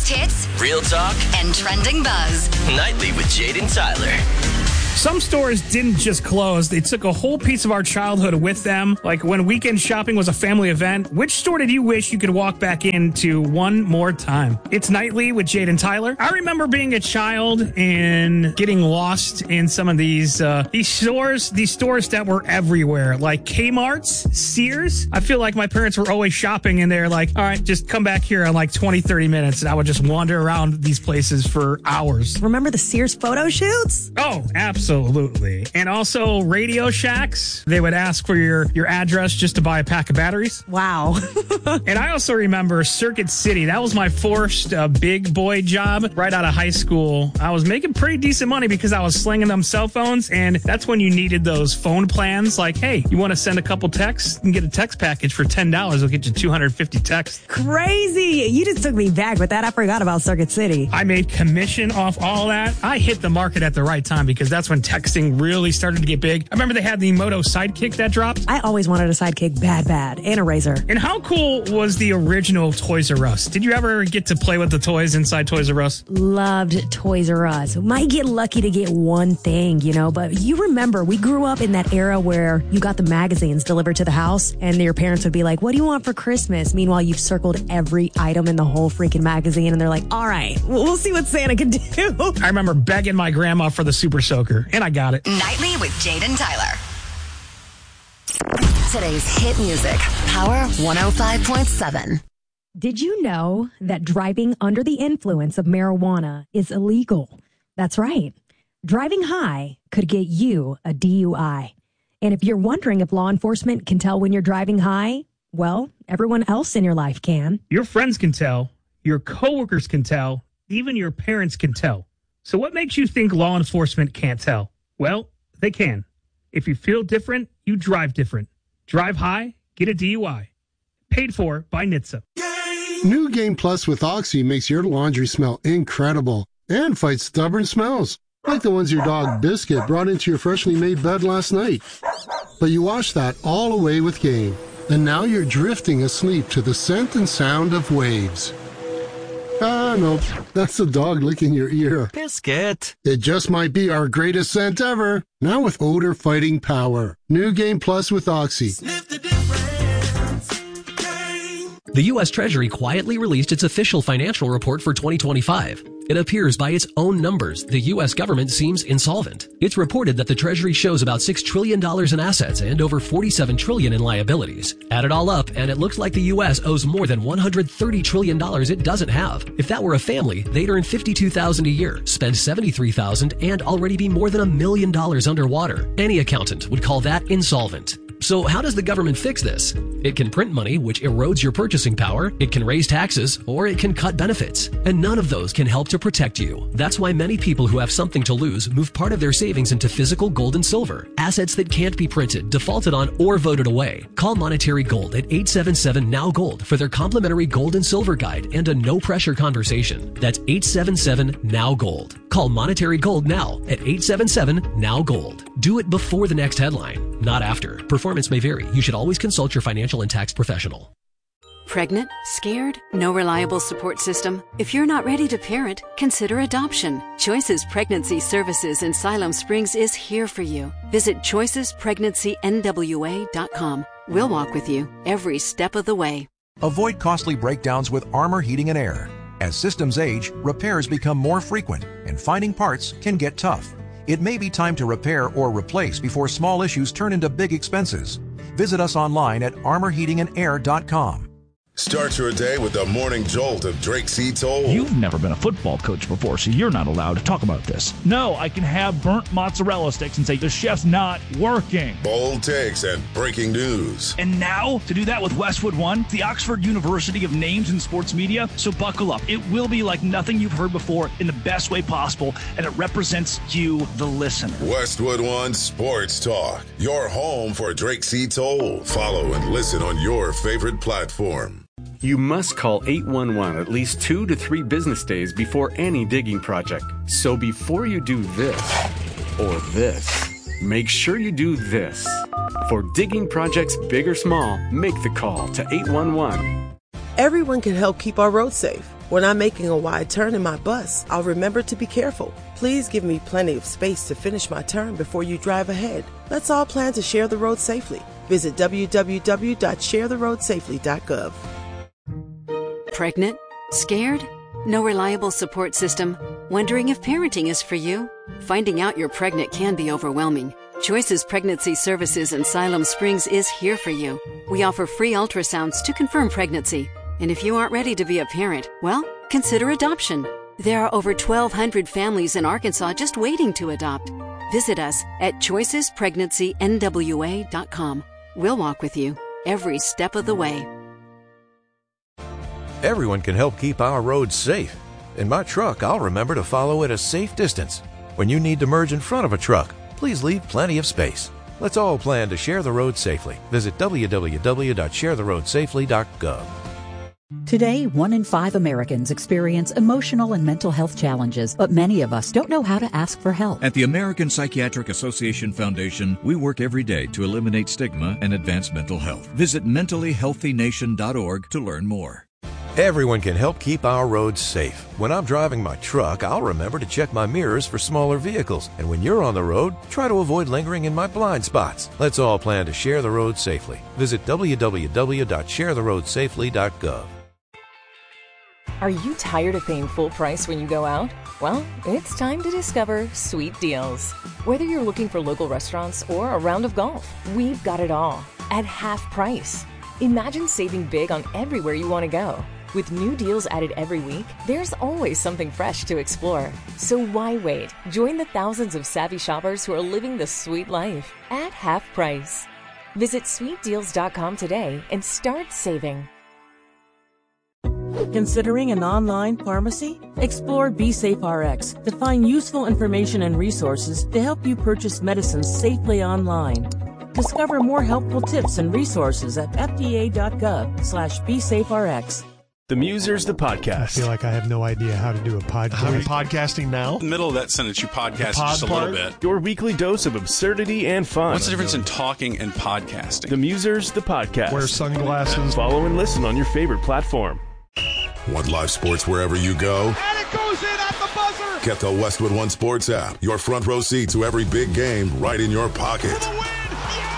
Biggest hits, real talk, and trending buzz. Nightly with Jaden Tyler. Some stores didn't just close, they took a whole piece of our childhood with them. Like when weekend shopping was a family event, which store did you wish you could walk back into one more time? It's Nightly with Jaden Tyler. I remember being a child and getting lost in some of these stores that were everywhere, like Kmart's, Sears. I feel like my parents were always shopping and they're like, all right, just come back here in like 20, 30 minutes. And I would just wander around these places for hours. Remember the Sears photo shoots? Oh, absolutely. And also Radio Shacks. They would ask for your address just to buy a pack of batteries. Wow. And I also remember Circuit City. That was my first big boy job right out of high school. I was making pretty decent money because I was slinging them cell phones. And that's when you needed those phone plans. Like, hey, you want to send a couple texts and get a text package for $10. It'll get you 250 texts. Crazy. You just took me back with that. I forgot about Circuit City. I made commission off all that. I hit the market at the right time because that's when texting really started to get big. I remember they had the Moto Sidekick that dropped. I always wanted a Sidekick bad, and a Razor. And how cool was the original Toys R Us? Did you ever get to play with the toys inside Toys R Us? Loved Toys R Us. Might get lucky to get one thing, but you remember we grew up in that era where you got the magazines delivered to the house and your parents would be like, what do you want for Christmas? Meanwhile, you've circled every item in the whole freaking magazine and they're like, all right, we'll see what Santa can do. I remember begging my grandma for the Super Soaker, and I got it. Nightly with Jaden Tyler. Today's hit music, Power 105.7. Did you know that driving under the influence of marijuana is illegal? That's right. Driving high could get you a DUI. And if you're wondering if law enforcement can tell when you're driving high, well, everyone else in your life can. Your friends can tell, your coworkers can tell, even your parents can tell. So what makes you think law enforcement can't tell? Well, they can. If you feel different, you drive different. Drive high, get a DUI. Paid for by NHTSA. New Game Plus with Oxy makes your laundry smell incredible and fights stubborn smells, like the ones your dog Biscuit brought into your freshly made bed last night. But you washed that all away with Game, and now you're drifting asleep to the scent and sound of waves. Nope, that's the dog licking your ear. Biscuit. It just might be our greatest scent ever. Now with odor fighting power. New Game Plus with Oxy. Sniff the difference. The U.S. Treasury quietly released its official financial report for 2025. It appears by its own numbers, the U.S. government seems insolvent. It's reported that the Treasury shows about $6 trillion in assets and over $47 trillion in liabilities. Add it all up, and it looks like the U.S. owes more than $130 trillion it doesn't have. If that were a family, they'd earn $52,000 a year, spend $73,000, and already be more than $1 million underwater. Any accountant would call that insolvent. So how does the government fix this? It can print money, which erodes your purchasing power. It can raise taxes, or it can cut benefits. And none of those can help to protect you. That's why many people who have something to lose move part of their savings into physical gold and silver. Assets that can't be printed, defaulted on, or voted away. Call Monetary Gold at 877-NOW-GOLD for their complimentary gold and silver guide and a no-pressure conversation. That's 877-NOW-GOLD. Call Monetary Gold now at 877-NOW-GOLD. Do it before the next headline, not after. Performance may vary. You should always consult your financial and tax professional. Pregnant? Scared? No reliable support system? If you're not ready to parent, consider adoption. Choices Pregnancy Services in Siloam Springs is here for you. Visit choicespregnancy.nwa.com. We'll walk with you every step of the way. Avoid costly breakdowns with Armor Heating and Air. As systems age, repairs become more frequent, and finding parts can get tough. It may be time to repair or replace before small issues turn into big expenses. Visit us online at armorheatingandair.com. Start your day with the morning jolt of Drake C. Toll. You've never been a football coach before, so you're not allowed to talk about this. No, I can have burnt mozzarella sticks and say the chef's not working. Bold takes and breaking news. And now, to do that with Westwood One, the Oxford University of Names in Sports Media, so buckle up. It will be like nothing you've heard before in the best way possible, and it represents you, the listener. Westwood One Sports Talk, your home for Drake C. Toll. Follow and listen on your favorite platform. You must call 811 at least 2 to 3 business days before any digging project. So before you do this or this, make sure you do this. For digging projects big or small, make the call to 811. Everyone can help keep our roads safe. When I'm making a wide turn in my bus, I'll remember to be careful. Please give me plenty of space to finish my turn before you drive ahead. Let's all plan to share the road safely. Visit www.sharetheroadsafely.gov. Pregnant? Scared? No reliable support system? Wondering if parenting is for you? Finding out you're pregnant can be overwhelming. Choices Pregnancy Services in Siloam Springs is here for you. We offer free ultrasounds to confirm pregnancy. And if you aren't ready to be a parent, well, consider adoption. There are over 1,200 families in Arkansas just waiting to adopt. Visit us at choicespregnancy.nwa.com. We'll walk with you every step of the way. Everyone can help keep our roads safe. In my truck, I'll remember to follow at a safe distance. When you need to merge in front of a truck, please leave plenty of space. Let's all plan to share the road safely. Visit www.sharetheroadsafely.gov. Today, 1 in 5 Americans experience emotional and mental health challenges, but many of us don't know how to ask for help. At the American Psychiatric Association Foundation, we work every day to eliminate stigma and advance mental health. Visit mentallyhealthynation.org to learn more. Everyone can help keep our roads safe. When I'm driving my truck, I'll remember to check my mirrors for smaller vehicles. And when you're on the road, try to avoid lingering in my blind spots. Let's all plan to share the road safely. Visit www.sharetheroadsafely.gov. Are you tired of paying full price when you go out? Well, it's time to discover Sweet Deals. Whether you're looking for local restaurants or a round of golf, we've got it all at half price. Imagine saving big on everywhere you want to go. With new deals added every week, there's always something fresh to explore. So why wait? Join the thousands of savvy shoppers who are living the sweet life at half price. Visit sweetdeals.com today and start saving. Considering an online pharmacy? Explore BeSafeRx to find useful information and resources to help you purchase medicines safely online. Discover more helpful tips and resources at fda.gov/BeSafeRx. The Musers, the podcast. I feel like I have no idea how to do a podcast. I'm podcasting now. In the middle of that sentence, you podcast just a little bit. Your weekly dose of absurdity and fun. What's the difference in talking and podcasting? The Musers, the podcast. Wear sunglasses. Follow and listen on your favorite platform. Want live sports wherever you go? And it goes in at the buzzer. Get the Westwood One Sports app. Your front row seat to every big game right in your pocket. For the win. Yeah!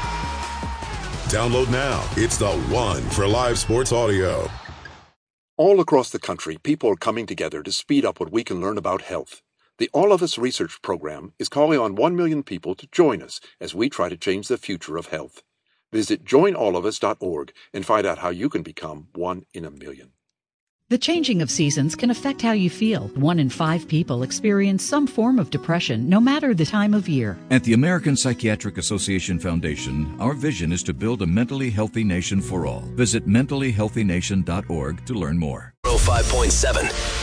Download now. It's the one for live sports audio. All across the country, people are coming together to speed up what we can learn about health. The All of Us Research Program is calling on 1 million people to join us as we try to change the future of health. Visit joinallofus.org and find out how you can become 1 in a million. The changing of seasons can affect how you feel. 1 in 5 people experience some form of depression, no matter the time of year. At the American Psychiatric Association Foundation, our vision is to build a mentally healthy nation for all. Visit mentallyhealthynation.org to learn more. 105.7